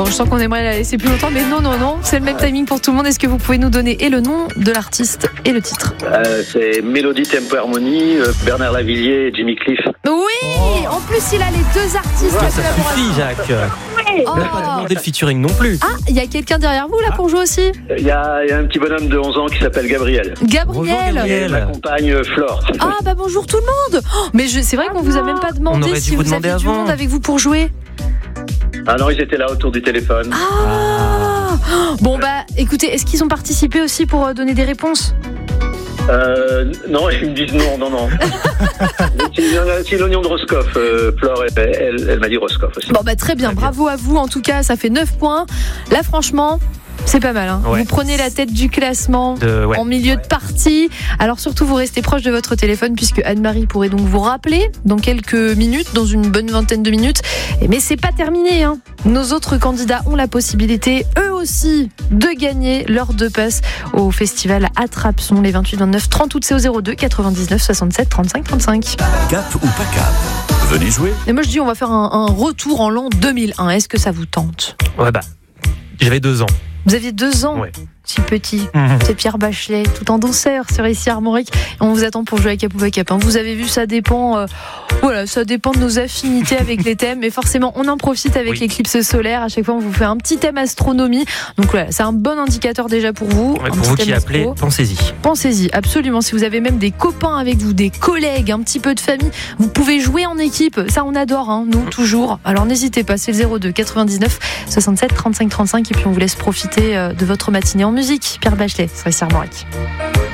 je sens qu'on aimerait la laisser plus longtemps, mais non, c'est le même timing pour tout le monde. Est-ce que vous pouvez nous donner et le nom de l'artiste et le titre? C'est Mélodie Tempo Harmonie, Bernard Lavilliers et Jimmy Cliff. Oui, en plus il a les deux artistes. Ça suffit, Jacques. On n'a pas demandé le featuring non plus. Ah, il y a quelqu'un derrière vous là pour jouer aussi? Il y a un petit bonhomme de 11 ans qui s'appelle Gabriel. Bonjour, Et ma compagne Flore. Ah bah bonjour tout le monde. Mais c'est vrai qu'on vous a même pas demandé si vous aviez du monde avec vous pour jouer. Ah non, ils étaient là autour du téléphone. Bon bah écoutez, est-ce qu'ils ont participé aussi pour donner des réponses? Non, ils me disent non. C'est l'oignon de Roscoff. Flore, elle m'a dit Roscoff aussi. Bon bah très bien, bravo à vous en tout cas, ça fait 9 points. Là franchement, c'est pas mal, hein. Ouais. Vous prenez la tête du classement en milieu de partie. Alors surtout, vous restez proche de votre téléphone puisque Anne-Marie pourrait donc vous rappeler dans quelques minutes, dans une bonne vingtaine de minutes. Mais c'est pas terminé, hein. Nos autres candidats ont la possibilité, eux aussi, de gagner leurs 2 places au festival Attrape-Son les 28, 29, 30 août. C'est au 02 99 67 35 35. Cap ou pas cap? Venez jouer. Et moi je dis on va faire un retour en l'an 2001. Est-ce que ça vous tente? Ouais, j'avais 2 ans. Vous aviez 2 ans, Ouais. si petit. C'est Pierre Bachelet, tout en douceur sur ici Armorique. On vous attend pour jouer à Cap ou pas Cap. Vous avez vu, ça dépend. Ça dépend de nos affinités avec les thèmes. Mais forcément, on en profite avec l'éclipse solaire. À chaque fois, on vous fait un petit thème astronomie. Donc voilà, c'est un bon indicateur déjà pour vous. Ouais, pour vous qui appelez, Pensez-y, absolument. Si vous avez même des copains avec vous, des collègues, un petit peu de famille, vous pouvez jouer en équipe. Ça, on adore, hein, nous, toujours. Alors n'hésitez pas, c'est le 02 99 67 35 35. Et puis on vous laisse profiter de votre matinée en musique. Pierre Bachelet, sur Armorique.